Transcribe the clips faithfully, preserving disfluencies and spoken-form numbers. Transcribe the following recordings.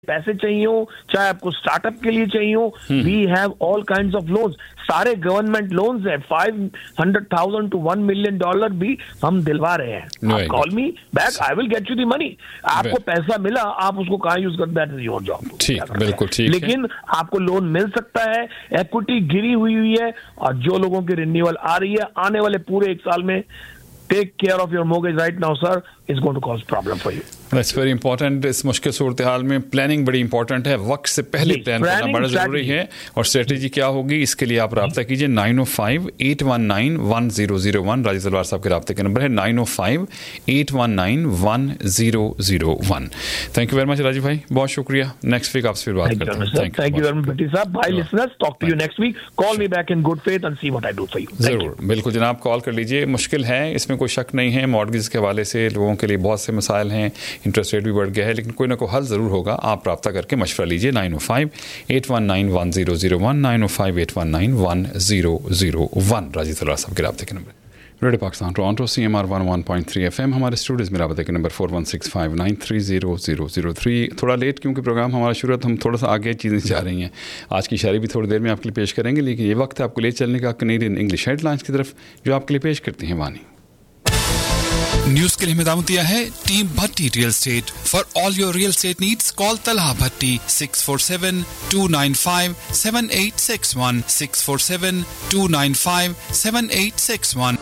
पैसे चाहिए हो, चाहे आपको स्टार्टअप के लिए चाहिए हो, we have all kinds of loans. सारे गवर्नमेंट लोन्स है, five hundred thousand to one million dollar भी हम दिलवा रहे हैं। No, आप call me back, I will get you the money. आपको पैसा मिला, आप उसको कहाँ यूज करते, दैट इज योर जॉब। ठीक, बिल्कुल ठीक। लेकिन आपको लोन मिल सकता है, इक्विटी गिरी हुई हुई है, और जो लोगों की रिन्यूअल आ रही है आने वाले पूरे एक साल में, take care of your mortgage right now sir, is going to cause problem for you. That's very important. इस मुश्किल सूरत हाल में प्लानिंग बड़ी इंपॉर्टेंट है, वक्त से पहले प्लान करना बड़ा जरूरी है। और स्ट्रेटेजी क्या होगी, इसके लिए आप रब्ता कीजिए नाइन ओ five eight one nine one zero zero one. Rajiv तलवार साहब के रब्ते के नंबर है nine O five eight one nine one zero zero one. Thank you very much Rajiv भाई, बहुत शुक्रिया। नेक्स्ट वीक आपसे फिर बात करते हैं। थैंक यू वेरी मच भट्टी साहब। Bye listeners, talk to you next week. Call me back in good faith and see what I do for you. जरूर, बिल्कुल जनाब, कॉल कर लीजिए। मुश्किल है, इसमें कोई शक नहीं है। मॉर्गेज के हवाले से लोगों के लिए बहुत से मसाइल हैं, इंटरेस्ट रेट भी बढ़ गया है, लेकिन कोई ना कोई हल ज़रूर होगा। आप रब्ता करके मशवरा लीजिए नाइन ओ five eight one nine one zero zero one, nine ओ five eight one nine one zero zero one. Rajiv तलवार साहब के रब्ते के number. Radio Pakistan Toronto C M R one one point three F M. हमारे स्टूडियोज़ में रब्ते के number four one six five nine three zero zero zero three. थोड़ा late क्योंकि programme हमारा शुरू है, तो हम थोड़ा सा आगे चीज़ें जा रही हैं। आज की शायरी भी थोड़ी देर में आपके लिए पेश करेंगे, लेकिन ये वक्त है आपको ले चलने का कनेडियन इंग्लिश हेडलाइंस की तरफ, जो आपके लिए पेश करती हैं वानी। न्यूज के लिए हिदायत दिया है team Bhatti real estate. For all your real estate needs call Talha Bhatti six four seven to nine five seven eight six one, six four seven to nine five seven eight six one.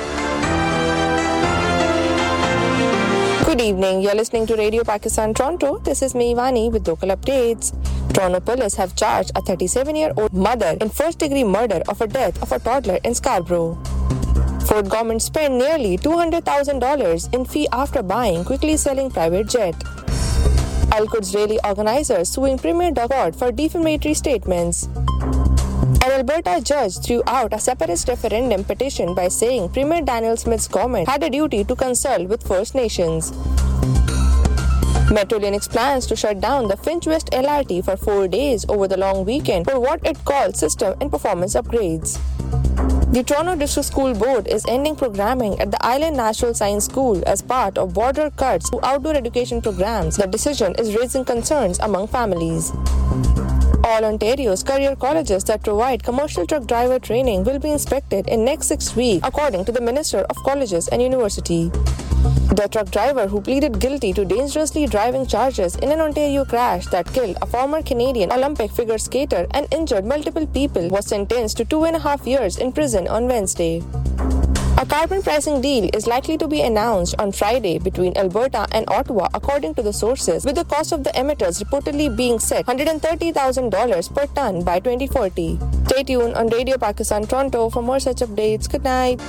Good evening. You're listening to Radio Pakistan Toronto. This is me, Vani, with local updates. Toronto police have charged a thirty-seven-year-old mother in first-degree murder of a death of a toddler in Scarborough. Ford government spent nearly two hundred thousand dollars in fee after buying quickly selling private jet. Al-Quds rally organizers suing Premier Doug Ford for defamatory statements. An Alberta judge threw out a separatist referendum petition by saying Premier Daniel Smith's government had a duty to consult with First Nations. Metrolinx plans to shut down the Finch West L R T for four days over the long weekend for what it calls system and performance upgrades. The Toronto District School Board is ending programming at the Island Natural Science School as part of border cuts to outdoor education programs. The decision is raising concerns among families. All Ontario's career colleges that provide commercial truck driver training will be inspected in next six weeks, according to the Minister of Colleges and University. The truck driver who pleaded guilty to dangerously driving charges in an Ontario crash that killed a former Canadian Olympic figure skater and injured multiple people was sentenced to two and a half years in prison on Wednesday. A carbon pricing deal is likely to be announced on Friday between Alberta and Ottawa, according to the sources, with the cost of the emitters reportedly being set one hundred thirty thousand dollars per ton by twenty forty. Stay tuned on Radio Pakistan Toronto for more such updates. Good night.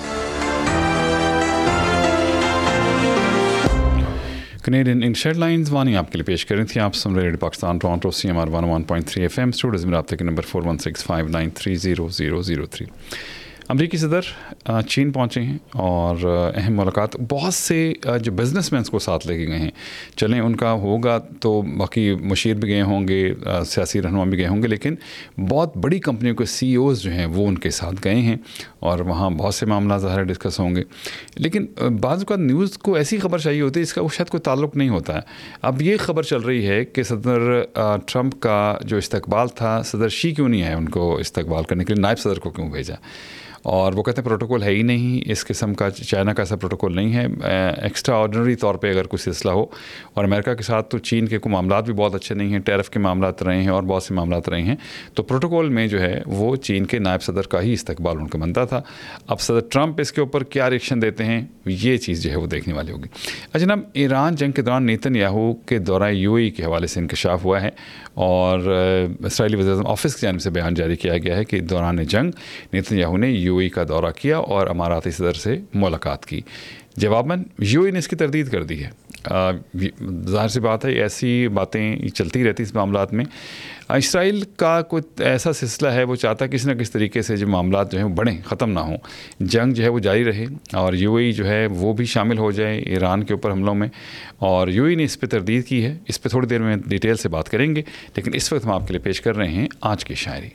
Canadian English headlines वानी आपके लिए पेश करी थी। आप सुन रहे radio Pakistan Toronto C M R one one point three F M. Studios में रब्ते के number four one six five nine three zero zero zero three. अमरीकी सदर चीन पहुँचे हैं और अहम मुलाकात, बहुत से जो बिजनेसमैन को साथ लेके गए हैं। चलें उनका होगा तो बाकी मुशीर भी गए होंगे, सियासी रहनुमा भी गए होंगे, लेकिन बहुत बड़ी कंपनियों के सी ई ओज़ जो हैं वो उनके साथ गए हैं और वहाँ बहुत से मामला ज़ाहिर डिस्कस होंगे। लेकिन बाज़ का न्यूज़ को ऐसी खबर चाहिए होती है इसका वो शायद कोई ताल्लुक़ नहीं होता है। अब ये खबर चल रही है कि सदर ट्रंप का जो इस्तकबाल था, सदर शी क्यों नहीं आए उनको इस्तकबाल करने के लिए, नायब सदर को क्यों भेजा। और वो कहते हैं प्रोटोकॉल है ही नहीं, इस किस्म का चाइना का ऐसा प्रोटोकॉल नहीं है। एक्स्ट्रा ऑर्डिनरी तौर पे अगर कोई सिलसिला हो, और अमेरिका के साथ तो चीन के कोई मामलात भी बहुत अच्छे नहीं हैं, टैरिफ के मामलात रहे हैं और बहुत से मामलात रहे हैं, तो प्रोटोकॉल में जो है वो चीन के नायब सदर का ही इस्तकबाल उनका बनता था। अब सदर ट्रंप इसके ऊपर क्या रिएक्शन देते हैं, ये चीज़ जो है वो देखने वाली होगी। जनाब, ईरान जंग के दौरान नेतन्याहू के दौरा यू ए ई के हवाले से इंकशाफ हुआ है और इसराइली वज़ीर ऑफिस की जानिब से बयान जारी किया गया है कि दौरान जंग नेतन्याहू ने यू ए ई का दौरा किया और अमाराती सदर से मुलाकात की। जवाबन यू ए ई ने इसकी तरदीद कर दी है। ज़ाहिर सी बात है, ऐसी बातें चलती रहती इस मामलात में। इसराइल का कोई ऐसा सिलसिला है, वो चाहता है किसी न किसी तरीके से जो मामलात जो हैं वो बढ़ें, ख़त्म ना हों, जंग जो है वो जारी रहे और यू ए ई जो है वो भी शामिल हो जाए ईरान के ऊपर हमलों में। और यू ए ई ने इस पर तरदीद की है। इस पर थोड़ी देर में डिटेल से बात करेंगे, लेकिन इस वक्त हम आपके लिए पेश कर रहे हैं आज की शायरी।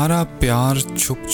तुम्हारा प्यार छुप